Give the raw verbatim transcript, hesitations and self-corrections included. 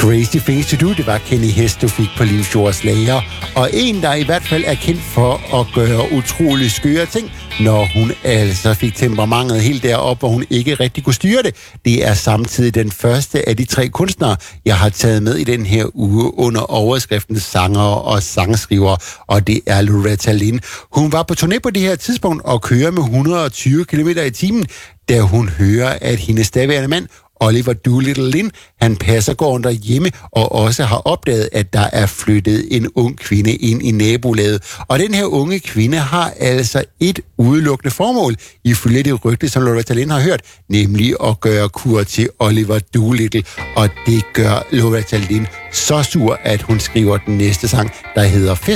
Crazy Things to Do, det var Kenny Hest, du fik på Limfjords Lager. Og en, der i hvert fald er kendt for at gøre utrolig skøre ting, når hun altså fik temperamentet helt derop, hvor hun ikke rigtig kunne styre det. Det er samtidig den første af de tre kunstnere, jeg har taget med i den her uge under overskriften sanger og sangskriver, og det er Loretta Lynn. Hun var på turné på det her tidspunkt og kører med et hundrede og tyve kilometer i timen, da hun hører, at hendes daværende mand, Oliver Doolittle Lynn, han passer gården derhjemme og også har opdaget, at der er flyttet en ung kvinde ind i nabolaget. Og den her unge kvinde har altså et udelukkende formål, ifølge det rygte, som Loretta Lynn har hørt, nemlig at gøre kur til Oliver Doolittle. Og det gør Loretta Lynn så sur, at hun skriver den næste sang, der hedder Fest.